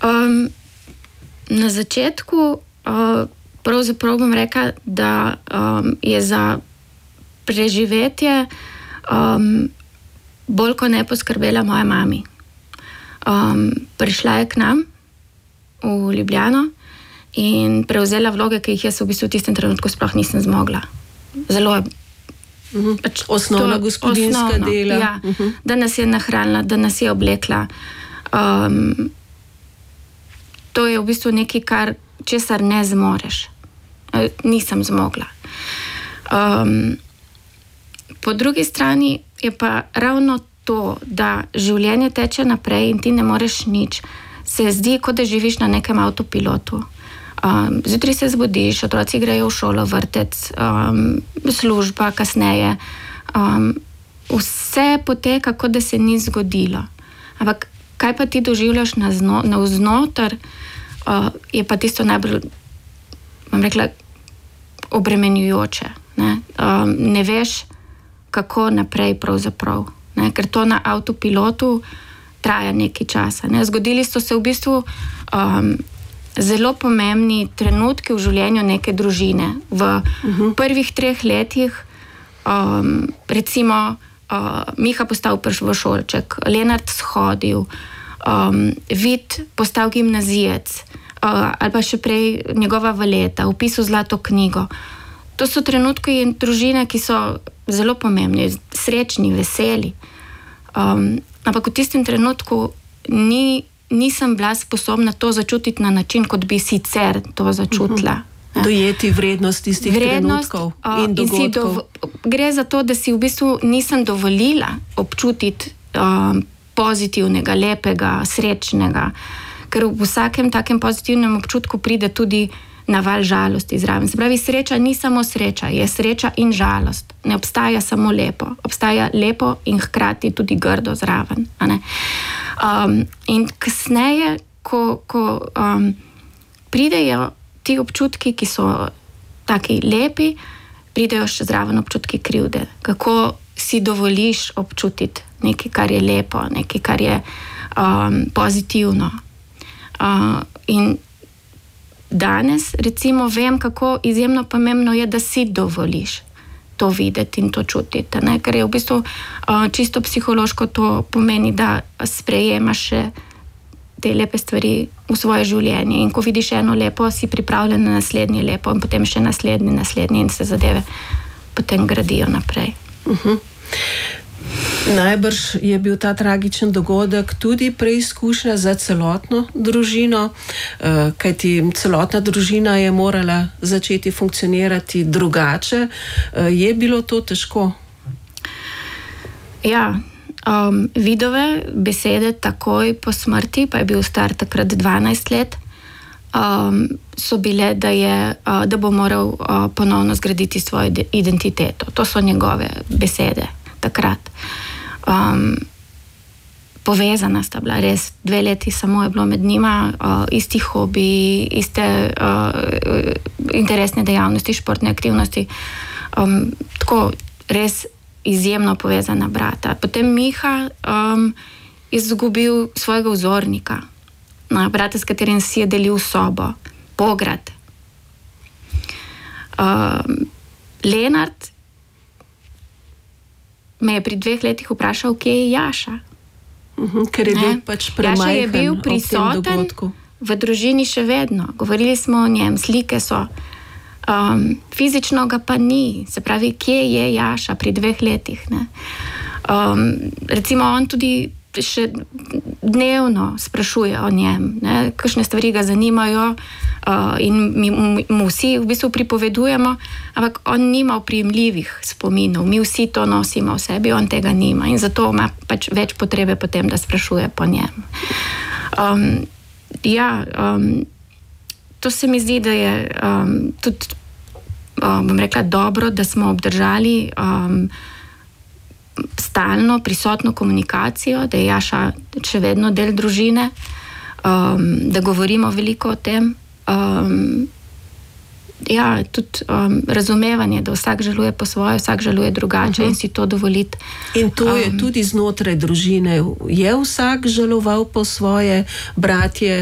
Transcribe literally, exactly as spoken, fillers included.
Um, na začetku uh, pravzaprav bom rekla, da um, je za preživetje um, bolj kot ne poskrbela moja mami. Um, prišla je k nam v Ljubljano in prevzela vloge, ki jih jaz v bistvu v tistem trenutku sploh nisem zmogla. Zelo je uh-huh. pač osnovna gospodinjska osnovno, dela. Ja, uh-huh. Da nas je nahranila, da nas je oblekla. Um, to je v bistvu nekaj, kar česar ne zmoreš. Nisem zmogla. Um, po drugi strani je pa ravno to, da življenje teče naprej in ti ne moreš nič. Se zdi, kot da živiš na nekem avtopilotu. Um, zjutraj se zbudiš, otroci grejo v šolo, vrtec, um, služba, kasneje. Um, vse poteka, kot da se ni zgodilo. Ampak kaj pa ti doživljaš navznoter, uh, je pa tisto najbolj, bom rekla, obremenjujoče. Ne, um, ne veš, kako naprej pravzaprav. Ne, ker to na avtopilotu traja nekaj časa. Ne. Zgodili so se v bistvu um, zelo pomembni trenutki v življenju neke družine. V uh-huh. prvih treh letih um, recimo uh, Miha postal prš v šolček, Lenart shodil, um, Vid postal gimnazijec, uh, ali pa še prej njegova Valeta, vpisal zlato knjigo. To so trenutki in družine, ki so zelo pomembni, srečni, veseli. Um, ampak v tistem trenutku ni, nisem bila sposobna to začutiti na način, kot bi sicer to začutila. Uh-huh. Dojeti vrednost tistih vrednost, trenutkov uh, in dogodkov. In dov, gre za to, da si v bistvu nisem dovolila občutiti um, pozitivnega, lepega, srečnega. Ker v vsakem takem pozitivnem občutku pride tudi naval žalosti zraven. Se pravi, sreča ni samo sreča, je sreča in žalost. Ne obstaja samo lepo. Obstaja lepo in hkrati tudi grdo zraven. A ne? Um, in kasneje, ko, ko um, pridejo ti občutki, ki so taki lepi, pridejo še zraven občutki krivde. Kako si dovoliš občutiti nekaj, kar je lepo, nekaj, kar je um, pozitivno. Uh, in danes, recimo, vem, kako izjemno pomembno je, da si dovoliš to videti in to čutiti. Ne? Ker je v bistvu uh, čisto psihološko to pomeni, da sprejemaš še te lepe stvari v svoje življenje. In ko vidiš eno lepo, si pripravljen na naslednje lepo in potem še naslednje, naslednje in se zadeve potem gradijo naprej. Uh-huh. Najbrž je bil ta tragičen dogodek tudi preizkušnja za celotno družino, kajti celotna družina je morala začeti funkcionirati drugače. Je bilo to težko? Ja, um, Vidove besede takoj po smrti, pa je bil star takrat dvanajst let, um, so bile, da, je, uh, da bo moral uh, ponovno zgraditi svojo identiteto. To so njegove besede takrat. Um, povezana sta bila, res dve leti samo je bilo med njima, uh, isti hobi, iste uh, interesne dejavnosti, športne aktivnosti, um, tako res izjemno povezana brata. Potem Miha um, izgubil svojega vzornika, no, brata, s katerim si je delil sobo, Pograd. Um, Lenart me je pri dveh letih vprašal, kje je Jaša. Uh-huh, ker je bil pač premajhen. Jaša je bil prisoten v družini še vedno. Govorili smo o njem, slike so. Um, fizično ga pa ni. Se pravi, kje je Jaša pri dveh letih. Ne? Um, recimo on tudi še dnevno sprašuje o njem. Ne? Kakšne stvari ga zanimajo uh, in mi mu vsi v bistvu pripovedujemo, ampak on nima oprijemljivih spominov. Mi vsi to nosimo v sebi, on tega nima in zato ima pač več potrebe potem, da sprašuje po njem. Um, ja, um, to se mi zdi, da je um, tudi, um, bom rekla, dobro, da smo obdržali um, stalno prisotno komunikacijo, da je Jaša še vedno del družine, um, da govorimo veliko o tem. Um, ja, tudi um, razumevanje, da vsak žaluje po svoje, vsak žaluje drugače uh-huh. in si to dovoliti. In to je um, tudi znotraj družine. Je vsak žaloval po svoje, bratje,